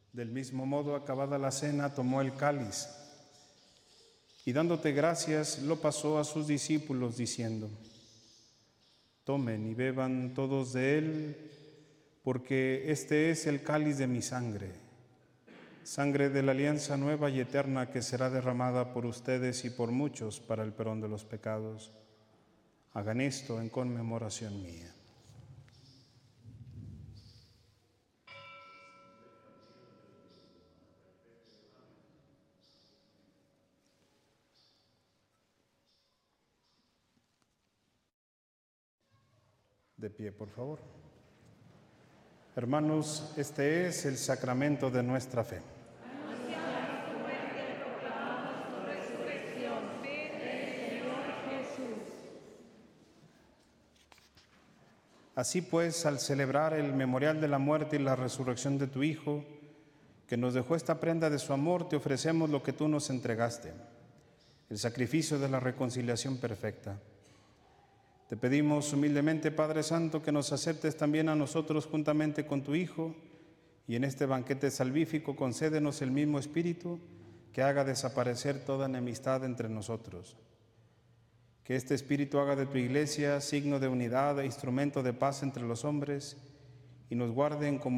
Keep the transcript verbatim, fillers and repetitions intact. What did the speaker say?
Del mismo modo, acabada la cena, tomó el cáliz y dándote gracias, lo pasó a sus discípulos diciendo: tomen y beban todos de él, porque este es el cáliz de mi sangre, sangre de la alianza nueva y eterna que será derramada por ustedes y por muchos para el perdón de los pecados. Hagan esto en conmemoración mía. De pie, por favor. Hermanos, este es el sacramento de nuestra fe. Anunciamos tu muerte y proclamamos tu resurrección. Ven, Señor Jesús. Así pues, al celebrar el memorial de la muerte y la resurrección de tu Hijo, que nos dejó esta prenda de su amor, te ofrecemos lo que tú nos entregaste, el sacrificio de la reconciliación perfecta. Te pedimos humildemente, Padre Santo, que nos aceptes también a nosotros juntamente con tu Hijo, y en este banquete salvífico concédenos el mismo Espíritu que haga desaparecer toda enemistad entre nosotros. Que este Espíritu haga de tu Iglesia signo de unidad e instrumento de paz entre los hombres, y nos guarde en comunión